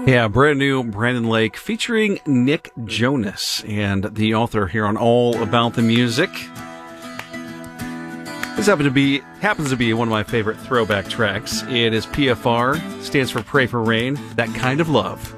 Yeah, brand new Brandon Lake featuring Nick Jonas and the author here on All About the Music. This happens to be one of my favorite throwback tracks. It is PFR, stands for Pray for Rain, That Kind of Love.